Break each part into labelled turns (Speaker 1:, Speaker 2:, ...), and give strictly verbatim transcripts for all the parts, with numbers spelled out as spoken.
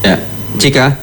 Speaker 1: Ya, Cika.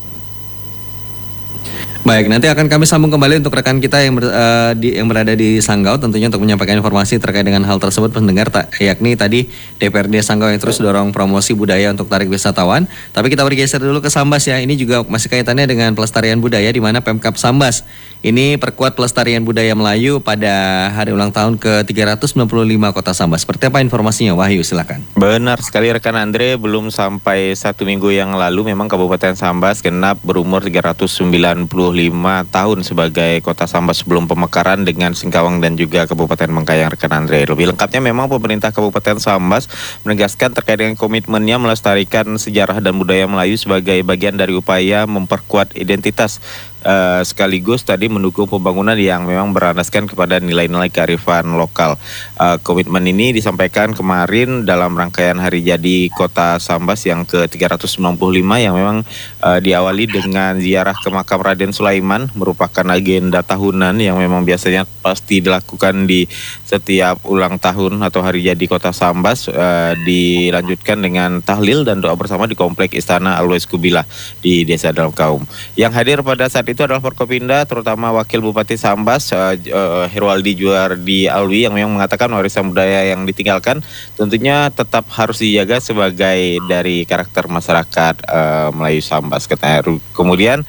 Speaker 1: Baik, nanti akan kami sambung kembali untuk rekan kita yang ber, uh, di, yang berada di Sanggau tentunya untuk menyampaikan informasi terkait dengan hal tersebut pendengar, ta, yakni tadi D P R D Sanggau yang terus dorong promosi budaya untuk tarik wisatawan. Tapi kita bergeser dulu ke Sambas ya. Ini juga masih kaitannya dengan pelestarian budaya di mana Pemkab Sambas ini perkuat pelestarian budaya Melayu pada hari ulang tahun ke tiga ratus sembilan puluh lima Kota Sambas. Seperti apa informasinya, Wahyu, silakan.
Speaker 2: Benar sekali rekan Andre, belum sampai satu minggu yang lalu memang Kabupaten Sambas genap berumur tiga ratus sembilan puluh lima tahun sebagai Kota Sambas sebelum pemekaran dengan Singkawang dan juga Kabupaten Mengkayang rekan Andre. Lebih lengkapnya memang pemerintah Kabupaten Sambas menegaskan terkait dengan komitmennya melestarikan sejarah dan budaya Melayu sebagai bagian dari upaya memperkuat identitas Uh, sekaligus tadi mendukung pembangunan yang memang berlandaskan kepada nilai-nilai kearifan lokal. Uh, komitmen ini disampaikan kemarin dalam rangkaian hari jadi Kota Sambas yang ke tiga ratus sembilan puluh lima yang memang uh, diawali dengan ziarah ke makam Raden Sulaiman, merupakan agenda tahunan yang memang biasanya pasti dilakukan di setiap ulang tahun atau hari jadi Kota Sambas, uh, dilanjutkan dengan tahlil dan doa bersama di Komplek Istana Always Kubilah di Desa Dalam Kaum. Yang hadir pada saat itu adalah Forkopimda, terutama Wakil Bupati Sambas uh, uh, Herwaldi Juardi Alwi yang memang mengatakan warisan budaya yang ditinggalkan tentunya tetap harus dijaga sebagai dari karakter masyarakat uh, Melayu Sambas, katanya. Kemudian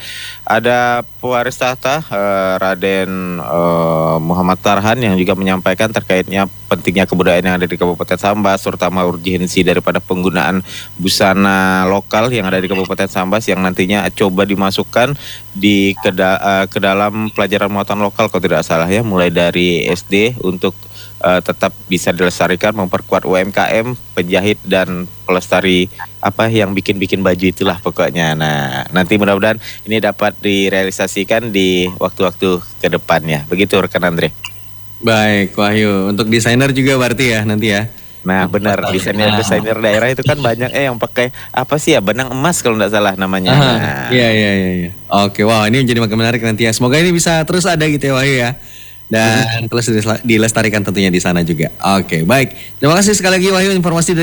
Speaker 2: ada pewaris tahta uh, Raden uh, Muhammad Tarhan yang juga menyampaikan terkaitnya pentingnya kebudayaan yang ada di Kabupaten Sambas, terutama urgensi daripada penggunaan busana lokal yang ada di Kabupaten Sambas yang nantinya coba dimasukkan di ke, uh, ke dalam pelajaran muatan lokal kalau tidak salah ya, mulai dari S D untuk uh, tetap bisa dilestarikan, memperkuat U M K M, penjahit dan pelestari apa yang bikin-bikin baju itulah pokoknya. Nah, nanti mudah-mudahan ini dapat direalisasikan di waktu-waktu ke depannya. Begitu rekan Andre.
Speaker 1: Baik, Wahyu. Untuk desainer juga berarti ya nanti ya.
Speaker 2: Nah benar, desainer-desainer daerah itu kan banyak eh yang pakai apa sih ya, benang emas kalau tidak salah namanya.
Speaker 1: Nah. Iya iya iya. Ya. Oke, wow, ini menjadi makin menarik nanti ya. Semoga ini bisa terus ada gitu ya, Wahyu ya. Dan terus dilestarikan tentunya di sana juga. Oke, baik. Terima kasih sekali lagi Wahyu informasi dari